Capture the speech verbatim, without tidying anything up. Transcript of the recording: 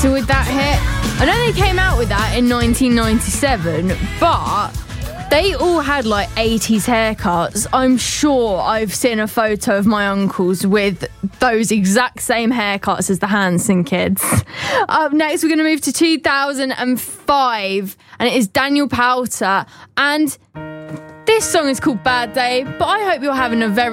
So with that hit, I know they came out with that in nineteen ninety-seven, but they all had like eighties haircuts. I'm sure I've seen a photo of my uncles with those exact same haircuts as the Hanson kids. Up next, we're going to move to two thousand five, and it is Daniel Powter. And this song is called Bad Day, but I hope you're having a very